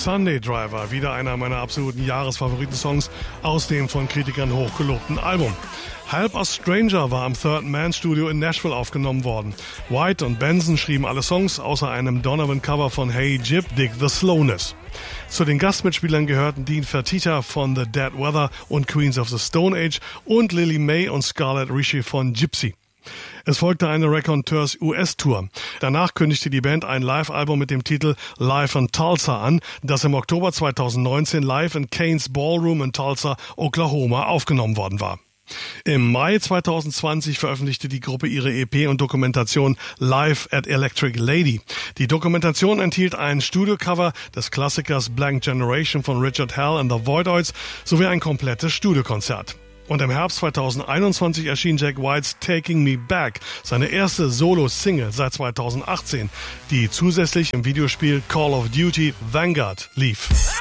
Sunday Driver, wieder einer meiner absoluten Jahresfavoriten-Songs aus dem von Kritikern hochgelobten Album. Help a Stranger war am Third Man Studio in Nashville aufgenommen worden. White und Benson schrieben alle Songs, außer einem Donovan-Cover von Hey Jib, Dig the Slowness. Zu den Gastmitspielern gehörten Dean Fertitta von The Dead Weather und Queens of the Stone Age und Lily May und Scarlett Rishi von Gypsy. Es folgte eine Raconteurs US-Tour. Danach kündigte die Band ein Live-Album mit dem Titel Live in Tulsa an, das im Oktober 2019 live in Kane's Ballroom in Tulsa, Oklahoma aufgenommen worden war. Im Mai 2020 veröffentlichte die Gruppe ihre EP und Dokumentation Live at Electric Lady. Die Dokumentation enthielt ein Studiocover des Klassikers Blank Generation von Richard Hell and the Voidoids sowie ein komplettes Studiokonzert. Und im Herbst 2021 erschien Jack Whites Taking Me Back, seine erste Solo-Single seit 2018, die zusätzlich im Videospiel Call of Duty Vanguard lief.